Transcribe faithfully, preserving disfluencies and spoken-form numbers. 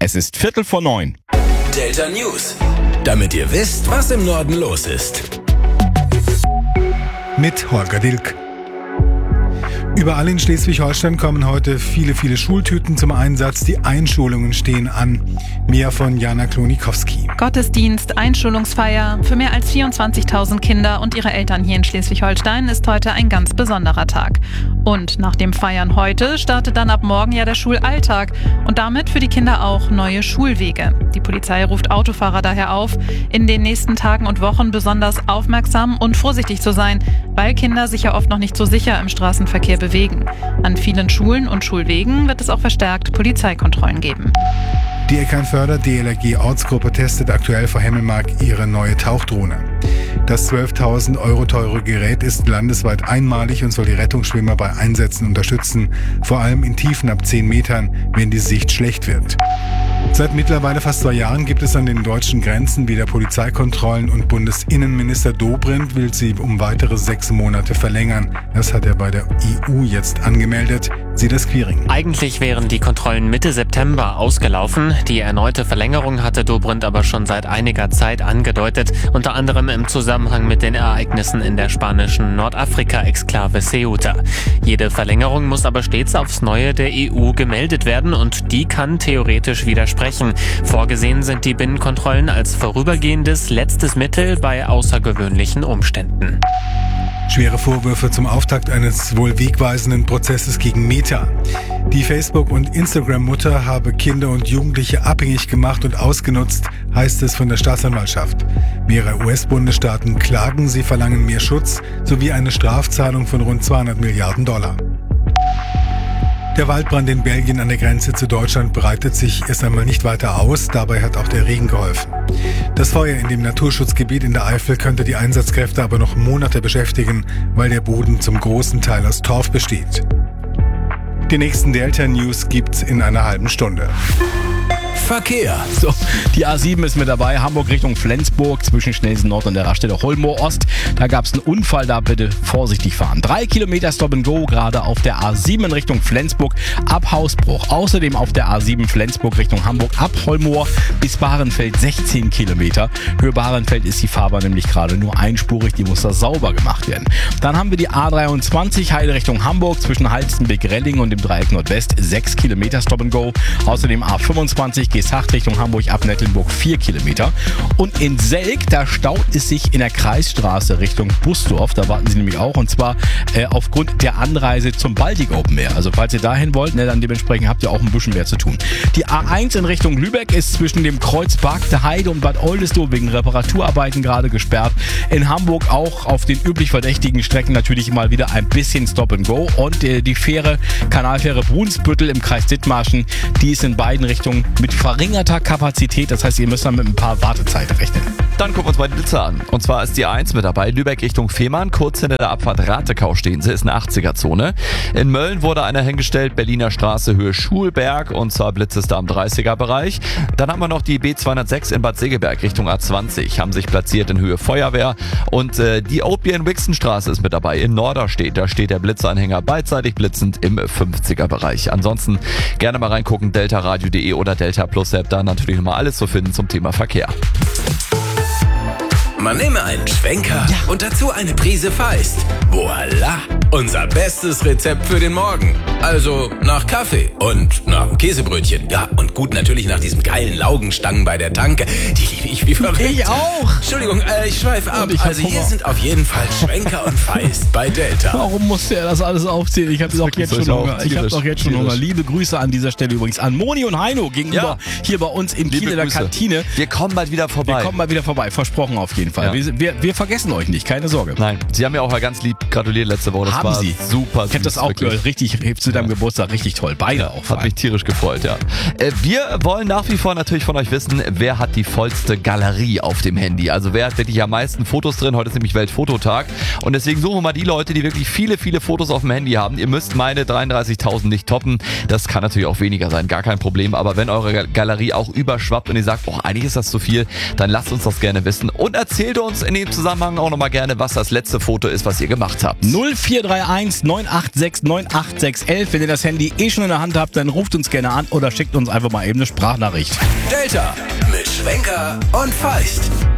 Es ist Viertel vor neun. Delta News, damit ihr wisst, was im Norden los ist. Mit Holger Dilk. Überall in Schleswig-Holstein kommen heute viele, viele Schultüten zum Einsatz. Die Einschulungen stehen an. Mehr von Jana Klonikowski. Gottesdienst, Einschulungsfeier. Für mehr als vierundzwanzigtausend Kinder und ihre Eltern hier in Schleswig-Holstein ist heute ein ganz besonderer Tag. Und nach dem Feiern heute startet dann ab morgen ja der Schulalltag und damit für die Kinder auch neue Schulwege. Die Polizei ruft Autofahrer daher auf, in den nächsten Tagen und Wochen besonders aufmerksam und vorsichtig zu sein, weil Kinder sich ja oft noch nicht so sicher im Straßenverkehr bewegen. An vielen Schulen und Schulwegen wird es auch verstärkt Polizeikontrollen geben. Die Eckernförder D L R G-Ortsgruppe testet aktuell vor Hemmelmark ihre neue Tauchdrohne. Das zwölftausend Euro teure Gerät ist landesweit einmalig und soll die Rettungsschwimmer bei Einsätzen unterstützen, vor allem in Tiefen ab zehn Metern, wenn die Sicht schlecht wird. Seit mittlerweile fast zwei Jahren gibt es an den deutschen Grenzen wieder Polizeikontrollen und Bundesinnenminister Dobrindt will sie um weitere sechs Monate verlängern. Das hat er bei der E U jetzt angemeldet. Sie das Quiring. Eigentlich wären die Kontrollen Mitte September ausgelaufen. Die erneute Verlängerung hatte Dobrindt aber schon seit einiger Zeit angedeutet, unter anderem im Zusammenhang mit den Ereignissen in der spanischen Nordafrika-Exklave Ceuta. Jede Verlängerung muss aber stets aufs Neue der E U gemeldet werden und die kann theoretisch widersprechen. Vorgesehen sind die Binnenkontrollen als vorübergehendes letztes Mittel bei außergewöhnlichen Umständen. Schwere Vorwürfe zum Auftakt eines wohl wegweisenden Prozesses gegen Meta. Die Facebook- und Instagram-Mutter habe Kinder und Jugendliche abhängig gemacht und ausgenutzt, heißt es von der Staatsanwaltschaft. Mehrere U S-Bundesstaaten klagen, sie verlangen mehr Schutz sowie eine Strafzahlung von rund zweihundert Milliarden Dollar. Der Waldbrand in Belgien an der Grenze zu Deutschland breitet sich erst einmal nicht weiter aus, dabei hat auch der Regen geholfen. Das Feuer in dem Naturschutzgebiet in der Eifel könnte die Einsatzkräfte aber noch Monate beschäftigen, weil der Boden zum großen Teil aus Torf besteht. Die nächsten Delta News gibt's in einer halben Stunde. Verkehr. So, die A sieben ist mit dabei, Hamburg Richtung Flensburg, zwischen Schnelsen Nord und der Raststätte Holmoor Ost. Da gab es einen Unfall, da bitte vorsichtig fahren. Drei Kilometer Stop and Go, gerade auf der A sieben in Richtung Flensburg ab Hausbruch. Außerdem auf der A sieben Flensburg Richtung Hamburg ab Holmoor bis Bahrenfeld sechzehn Kilometer. Höhe Bahrenfeld ist die Fahrbahn nämlich gerade nur einspurig, die muss da sauber gemacht werden. Dann haben wir die A dreiundzwanzig Heide Richtung Hamburg zwischen Halstenbeck-Relling und dem Dreieck Nordwest sechs Kilometer Stop and Go. Außerdem A fünfundzwanzig Geesthacht Richtung Hamburg ab Nettelnburg vier Kilometer. Und in Selk, da staut es sich in der Kreisstraße Richtung Busdorf. Da warten sie nämlich auch und zwar äh, aufgrund der Anreise zum Baltic Open Air. Also falls ihr dahin wollt, ne, dann dementsprechend habt ihr auch ein bisschen mehr zu tun. Die A eins in Richtung Lübeck ist zwischen dem Kreuz Barkte Heide und Bad Oldesloe wegen Reparaturarbeiten gerade gesperrt. In Hamburg auch auf den üblich verdächtigen Strecken natürlich mal wieder ein bisschen Stop and Go. Und äh, die Fähre, Kanalfähre Brunsbüttel im Kreis Dithmarschen, die ist in beiden Richtungen mit verringerter Kapazität, das heißt, ihr müsst dann mit ein paar Wartezeiten rechnen. Dann gucken wir uns mal die Blitze an. Und zwar ist die A eins mit dabei, Lübeck Richtung Fehmarn, kurz hinter der Abfahrt Ratekau stehen sie, ist eine achtziger-Zone. In Mölln wurde einer hingestellt, Berliner Straße Höhe Schulberg, und zwar Blitz ist da im dreißiger-Bereich. Dann haben wir noch die B zweihundertsechs in Bad Segeberg Richtung A zwanzig, haben sich platziert in Höhe Feuerwehr. Und äh, die Oatbier-Wixenstraße ist mit dabei, in Norderstedt, da steht der Blitzanhänger beidseitig blitzend im fünfziger-Bereich. Ansonsten gerne mal reingucken, deltaradio punkt de oder Delta Plus App, da natürlich nochmal alles zu finden zum Thema Verkehr. Man nehme einen Schwenker ja. und dazu eine Prise Feist. Voila! Unser bestes Rezept für den Morgen. Also nach Kaffee und nach einem Käsebrötchen. Ja, und gut natürlich nach diesen geilen Laugenstangen bei der Tanke. Die liebe ich wie verrückt. Ich auch. Entschuldigung, äh, ich schweife ab. Ich also hier sind auf jeden Fall Schwenker und Feist bei Delta. Warum musste er das alles aufzählen? Ich habe doch jetzt schon Hunger. Ich habe doch jetzt schon Hunger. Liebe Grüße an dieser Stelle übrigens an Moni und Heino gegenüber ja. hier bei uns in Kiel in der Kantine. Wir kommen bald wieder vorbei. Wir kommen bald wieder vorbei, versprochen auf jeden Fall. Ja. Wir, wir, wir vergessen euch nicht, keine Sorge. Nein, Sie haben ja auch ganz lieb gratuliert letzte Woche. Das haben war Sie? Super. Ich habe das auch gehört. Richtig, zu deinem ja. Geburtstag richtig toll. Beide auch. Hat mich tierisch gefreut, ja. Äh, wir wollen nach wie vor natürlich von euch wissen, wer hat die vollste Galerie auf dem Handy? Also wer hat wirklich am meisten Fotos drin? Heute ist nämlich Weltfototag. Und deswegen suchen wir mal die Leute, die wirklich viele, viele Fotos auf dem Handy haben. Ihr müsst meine dreiunddreißigtausend nicht toppen. Das kann natürlich auch weniger sein, gar kein Problem. Aber wenn eure Galerie auch überschwappt und ihr sagt, boah, eigentlich ist das zu viel, dann lasst uns das gerne wissen. Und erzählt uns in dem Zusammenhang auch nochmal gerne, was das letzte Foto ist, was ihr gemacht habt. null vier drei eins neun acht sechs neun acht sechs eins. Wenn ihr das Handy eh schon in der Hand habt, dann ruft uns gerne gerne an oder schickt uns einfach mal eben eine Sprachnachricht. Delta mit Schwenker und Feist.